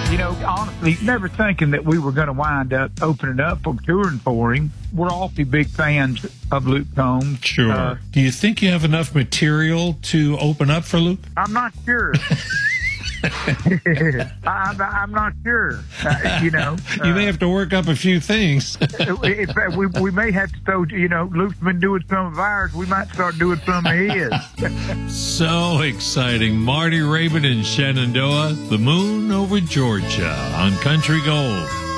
Honestly, never thinking that we were going to wind up opening up for touring for him. We're awfully big fans of Luke Combs. Sure. Do you think you have enough material to open up for Luke? I'm not sure. I'm not sure. You may have to work up a few things. In fact, we may have to throw, Luke's been doing some of ours. We might start doing some of his. So exciting. Marty Raybon in Shenandoah, The Moon Over Georgia on Country Gold.